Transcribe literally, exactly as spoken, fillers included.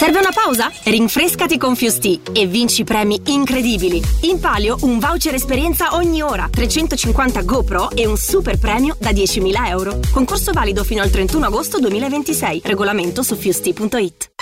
Serve una pausa? Rinfrescati con Fusti e vinci premi incredibili. In palio un voucher esperienza ogni ora, trecentocinquanta GoPro e un super premio da diecimila euro. Concorso valido fino al trentuno agosto duemilaventisei. Regolamento su fusti punto it.